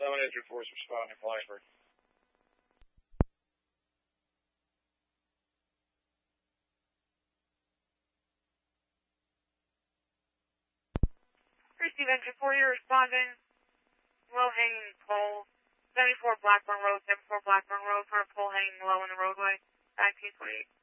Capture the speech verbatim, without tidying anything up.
seven eight two four is responding, Blacksburg. Receive entry four, you're responding. Low hanging pole. seventy-four Blackburn Road, seventy-four Blackburn Road for a pole hanging low in the roadway. nineteen twenty-eight.